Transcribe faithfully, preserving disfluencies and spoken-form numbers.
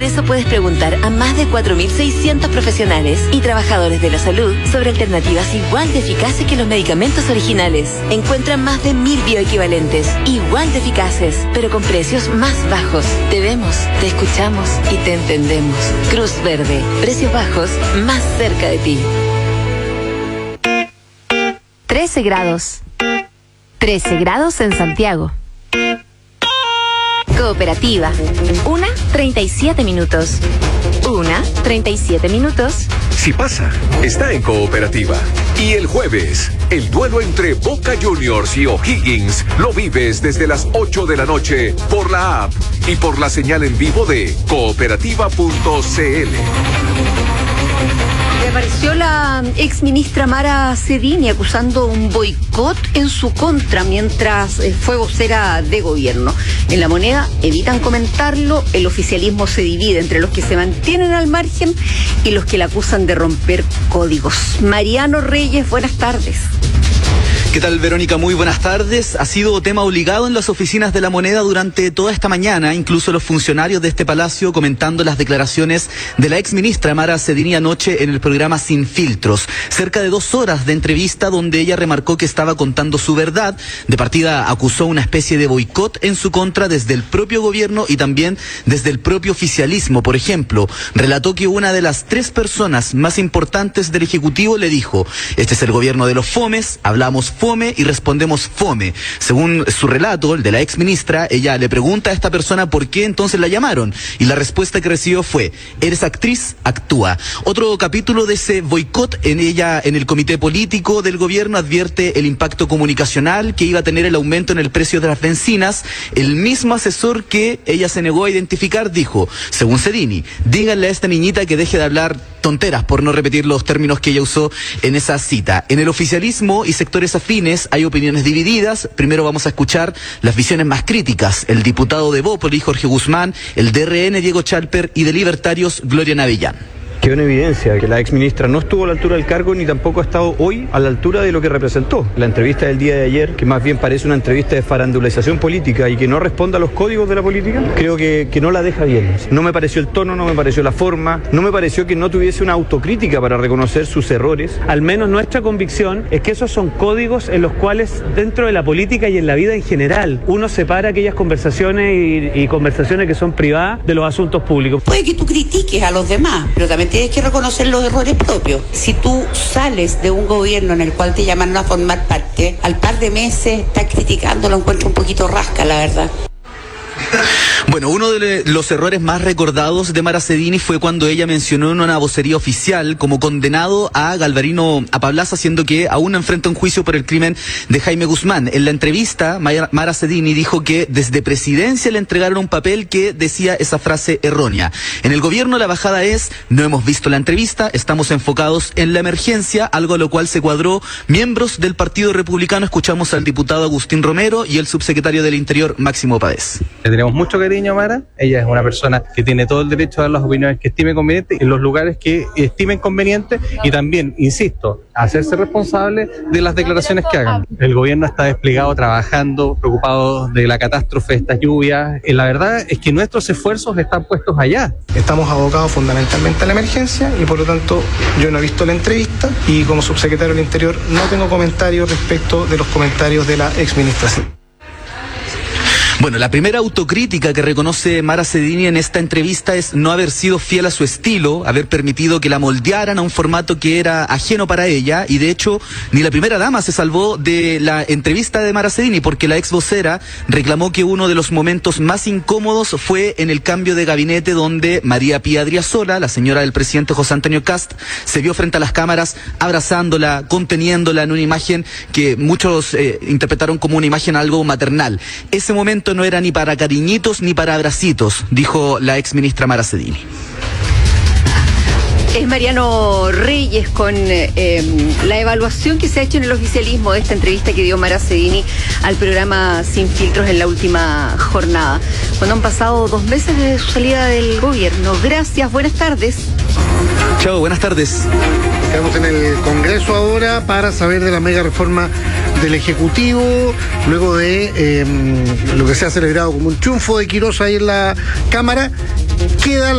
Por eso puedes preguntar a más de cuatro mil seiscientos profesionales y trabajadores de la salud sobre alternativas igual de eficaces que los medicamentos originales. Encuentra más de mil bioequivalentes, igual de eficaces, pero con precios más bajos. Te vemos, te escuchamos y te entendemos. Cruz Verde, precios bajos más cerca de ti. trece grados. trece grados en Santiago. Cooperativa. Una, treinta y siete minutos. Una, treinta y siete minutos. Si pasa, está en Cooperativa. Y el jueves, el duelo entre Boca Juniors y O'Higgins lo vives desde las ocho de la noche por la app y por la señal en vivo de cooperativa punto c l. Reapareció la ex ministra Mara Cedini acusando un boicot en su contra mientras fue vocera de gobierno. En La Moneda evitan comentarlo, el oficialismo se divide entre los que se mantienen al margen y los que la acusan de romper códigos. Mariano Reyes, buenas tardes. ¿Qué tal, Verónica? Muy buenas tardes. Ha sido tema obligado en las oficinas de La Moneda durante toda esta mañana, incluso los funcionarios de este palacio comentando las declaraciones de la exministra Mara Cedini anoche en el programa Sin Filtros. Cerca de dos horas de entrevista donde ella remarcó que estaba contando su verdad. De partida acusó una especie de boicot en su contra desde el propio gobierno y también desde el propio oficialismo. Por ejemplo, relató que una de las tres personas más importantes del Ejecutivo le dijo: este es el gobierno de los fomes, hablamos fome y respondemos fome. Según su relato, el de la ex ministra, ella le pregunta a esta persona por qué entonces la llamaron y la respuesta que recibió fue: eres actriz, actúa. Otro capítulo de ese boicot en ella, en el comité político del gobierno, advierte el impacto comunicacional que iba a tener el aumento en el precio de las bencinas. El mismo asesor que ella se negó a identificar dijo, según Cedini: díganle a esta niñita que deje de hablar tonteras, por no repetir los términos que ella usó en esa cita. En el oficialismo y sectores afines hay opiniones divididas. Primero vamos a escuchar las visiones más críticas. El diputado de Bópoli, Jorge Guzmán, el de R N, Diego Chalper, y de Libertarios, Gloria Navillán. Quedó en evidencia que la exministra no estuvo a la altura del cargo ni tampoco ha estado hoy a la altura de lo que representó. La entrevista del día de ayer, que más bien parece una entrevista de farandulización política y que no responde a los códigos de la política, creo que, que no la deja bien. No me pareció el tono, no me pareció la forma, no me pareció que no tuviese una autocrítica para reconocer sus errores. Al menos nuestra convicción es que esos son códigos en los cuales dentro de la política y en la vida en general uno separa aquellas conversaciones y, y conversaciones que son privadas de los asuntos públicos. Puede que tú critiques a los demás, pero también tienes que reconocer los errores propios. Si tú sales de un gobierno en el cual te llamaron a formar parte, al par de meses estás criticando, lo encuentro un poquito rasca, la verdad. Bueno, uno de los errores más recordados de Mara Cedini fue cuando ella mencionó en una vocería oficial como condenado a Galvarino Apablaza, siendo que aún enfrenta un juicio por el crimen de Jaime Guzmán. En la entrevista, Mara Cedini dijo que desde presidencia le entregaron un papel que decía esa frase errónea. En el gobierno la bajada es: no hemos visto la entrevista, estamos enfocados en la emergencia, algo a lo cual se cuadró miembros del Partido Republicano. Escuchamos al diputado Agustín Romero y el subsecretario del Interior, Máximo Páez. Le tenemos mucho cariño a Mara. Ella es una persona que tiene todo el derecho a dar las opiniones que estime convenientes en los lugares que estimen convenientes y también, insisto, hacerse responsable de las declaraciones que hagan. El gobierno está desplegado, trabajando, preocupado de la catástrofe de estas lluvias. Y la verdad es que nuestros esfuerzos están puestos allá. Estamos abocados fundamentalmente a la emergencia y por lo tanto yo no he visto la entrevista y como subsecretario del Interior no tengo comentarios respecto de los comentarios de la exministra. Bueno, la primera autocrítica que reconoce Mara Cedini en esta entrevista es no haber sido fiel a su estilo, haber permitido que la moldearan a un formato que era ajeno para ella, y de hecho ni la primera dama se salvó de la entrevista de Mara Cedini, porque la ex vocera reclamó que uno de los momentos más incómodos fue en el cambio de gabinete, donde María Pía Adriasola, la señora del presidente José Antonio Kast, se vio frente a las cámaras abrazándola, conteniéndola en una imagen que muchos eh, interpretaron como una imagen algo maternal. Ese momento no era ni para cariñitos ni para abracitos, dijo la ex ministra Mara Cedini. Es Mariano Reyes con eh, la evaluación que se ha hecho en el oficialismo de esta entrevista que dio Mara Cedini al programa Sin Filtros en la última jornada, cuando han pasado dos meses de su salida del gobierno. Gracias, buenas tardes. Chao, buenas tardes. Estamos en el Congreso ahora para saber de la mega reforma del Ejecutivo, luego de eh, lo que se ha celebrado como un triunfo de Quirós ahí en la Cámara. Queda la